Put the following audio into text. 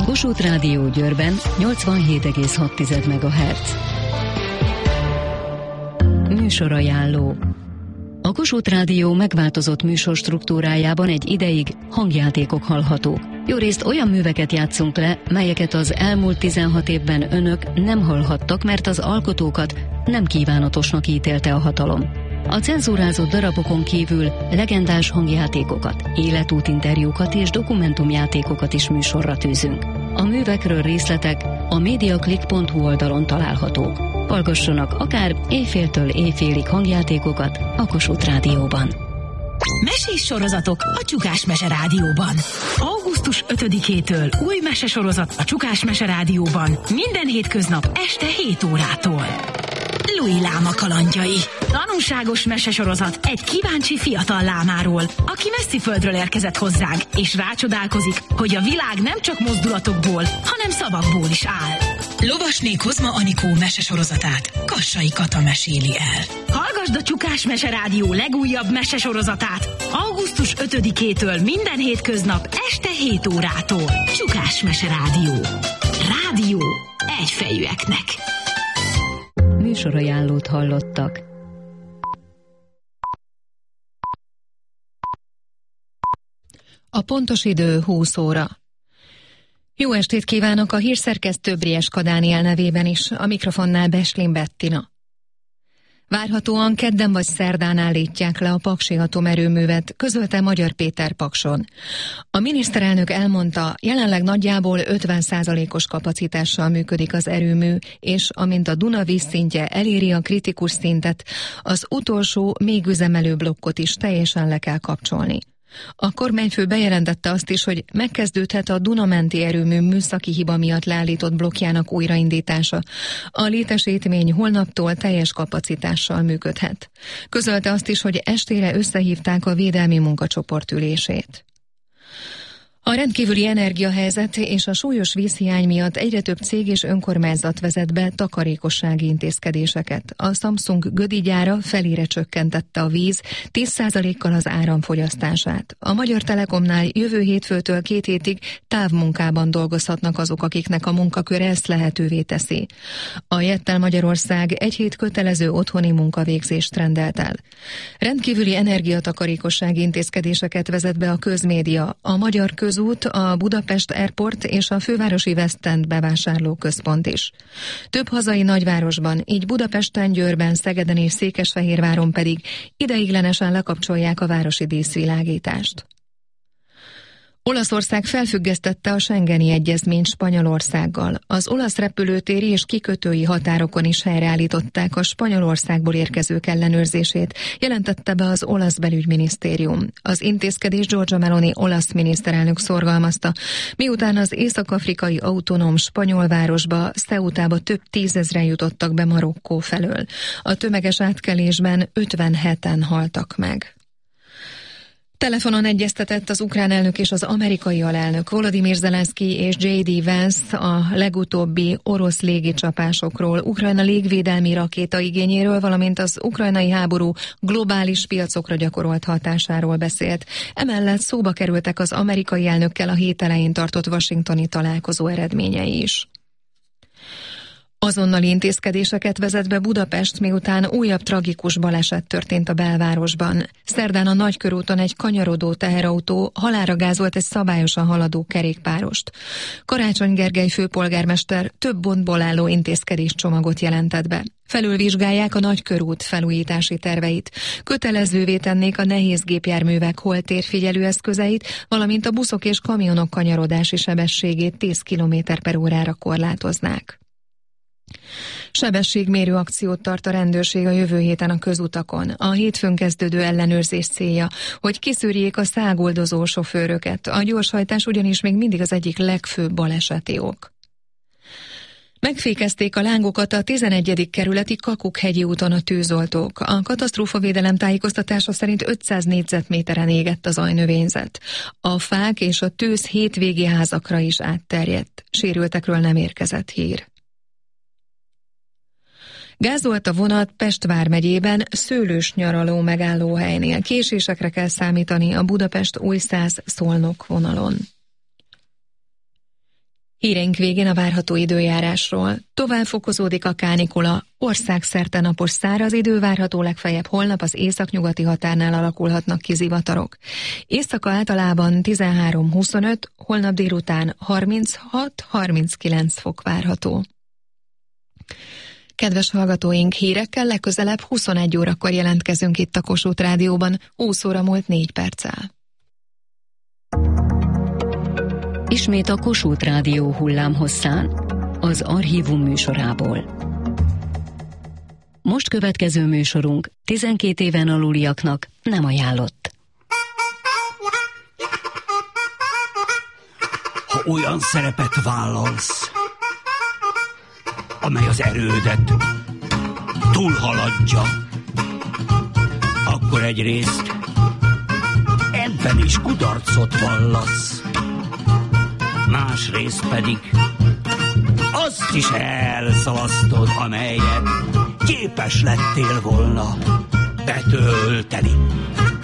Kossuth Rádió Győrben 87,6 MHz. Műsorajánló. A Kossuth Rádió megváltozott műsorstruktúrájában egy ideig hangjátékok hallhatók. Jórészt olyan műveket játszunk le, melyeket az elmúlt 16 évben önök nem hallhattak, mert az alkotókat nem kívánatosnak ítélte a hatalom. A cenzúrázott darabokon kívül legendás hangjátékokat, életútinterjúkat és dokumentumjátékokat is műsorra tűzünk. A művekről részletek a mediaclick.hu oldalon találhatók. Hallgassanak akár éjféltől éjfélig hangjátékokat a Kossuth Rádióban. Mesés sorozatok a Csukás Mese Rádióban. Augusztus 5-től új mesesorozat a Csukás Mese Rádióban. Minden hétköznap este 7 órától. Louis Láma kalandjai. Tanulságos mesesorozat egy kíváncsi fiatal lámáról, aki messzi földről érkezett hozzánk, és rácsodálkozik, hogy a világ nem csak mozdulatokból, hanem szavakból is áll. Lovasné Kozma Anikó mesesorozatát Kassai Kata meséli el. Hallgasd a Csukás Mese Rádió legújabb mesesorozatát augusztus 5-től minden hétköznap este 7 órától. Csukás Mese Rádió. Rádió egyfejűeknek. Műsorajánlót hallottak. A pontos idő 20 óra. Jó estét kívánok a hírszerkesztő Briesca Dániel nevében is, a mikrofonnál Beslin Bettina. Várhatóan kedden vagy szerdán állítják le a paksi atomerőművet, közölte Magyar Péter Pakson. A miniszterelnök elmondta, jelenleg nagyjából 50%-os kapacitással működik az erőmű, és amint a Duna vízszintje eléri a kritikus szintet, az utolsó, még üzemelő blokkot is teljesen le kell kapcsolni. A kormányfő bejelentette azt is, hogy megkezdődhet a Duna-menti erőmű műszaki hiba miatt leállított blokkjának újraindítása. A létesítmény holnaptól teljes kapacitással működhet. Közölte azt is, hogy estére összehívták a védelmi munkacsoport ülését. A rendkívüli energiahelyzet és a súlyos vízhiány miatt egyre több cég és önkormányzat vezet be takarékossági intézkedéseket. A Samsung Gödi gyára felére csökkentette a víz 10%-kal az áramfogyasztását. A Magyar Telekomnál jövő hétfőtől 2 hétig távmunkában dolgozhatnak azok, akiknek a munkaköre ezt lehetővé teszi. A Jettel Magyarország 1 hét kötelező otthoni munkavégzést rendelt el. Rendkívüli energiatakarékossági intézkedéseket vezet be a közmédia. A Magyar Közút, a Budapest Airport és a fővárosi West End bevásárlóközpont is. Több hazai nagyvárosban, így Budapesten, Győrben, Szegeden és Székesfehérváron pedig ideiglenesen lekapcsolják a városi díszvilágítást. Olaszország felfüggesztette a Schengeni egyezményt Spanyolországgal. Az olasz repülőtéri és kikötői határokon is helyreállították a Spanyolországból érkezők ellenőrzését, jelentette be az olasz belügyminisztérium. Az intézkedés Giorgia Meloni olasz miniszterelnök szorgalmazta, miután az észak-afrikai autonóm spanyol városba, Ceutába több 10 000-en jutottak be Marokkó felől. A tömeges átkelésben 57-en haltak meg. Telefonon egyeztetett az ukrán elnök és az amerikai alelnök Volodymyr Zelenszky és J.D. Vance a legutóbbi orosz légicsapásokról, Ukrajna légvédelmi rakétaigényéről, valamint az ukrajnai háború globális piacokra gyakorolt hatásáról beszélt. Emellett szóba kerültek az amerikai elnökkel a hét elején tartott washingtoni találkozó eredményei is. Azonnali intézkedéseket vezet be Budapest, miután újabb tragikus baleset történt a belvárosban. Szerdán a Nagykörúton egy kanyarodó teherautó halálra gázolt egy szabályosan haladó kerékpárost. Karácsony Gergely főpolgármester több pontból álló intézkedéscsomagot jelentett be. Felülvizsgálják a Nagykörút felújítási terveit. Kötelezővé tennék a nehéz gépjárművek holtérfigyelő eszközeit, valamint a buszok és kamionok kanyarodási sebességét 10 km/órára korlátoznák. Sebességmérő akciót tart a rendőrség a jövő héten a közutakon. A hétfőn kezdődő ellenőrzés célja, hogy kiszűrjék a száguldozó sofőröket. A gyorshajtás ugyanis még mindig az egyik legfőbb baleseti ok. Megfékezték a lángokat a 11. kerületi Kakukhegyi úton a tűzoltók. A katasztrófavédelem tájékoztatása szerint 500 négyzetméteren égett a zajnövényzet. A fák és a tűz hétvégi házakra is átterjedt. Sérültekről nem érkezett hír. Gázolt a vonat Pest vármegyében Szőlős nyaraló megállóhelynél. Késésekre kell számítani a Budapest-Újszász-Szolnok vonalon. Híreink végén a várható időjárásról. Tovább fokozódik a kánikula, országszerte napos száraz idő várható, legfeljebb holnap az északnyugati határnál alakulhatnak ki zivatarok. Éjszaka általában 13-25, holnap délután 36-39 fok várható. Kedves hallgatóink, hírekkel legközelebb 21 órakor jelentkezünk itt a Kossuth Rádióban, 20 óra múlt 4 perccel. Ismét a Kossuth Rádió hullámhosszán, az Archívum műsorából. Most következő műsorunk 12 éven aluliaknak nem ajánlott. Ha olyan szerepet vállalsz, amely az erődet túlhaladja, akkor egyrészt ebben is kudarcot vallasz, másrészt pedig azt is elszalasztod, amelyet képes lettél volna betölteni.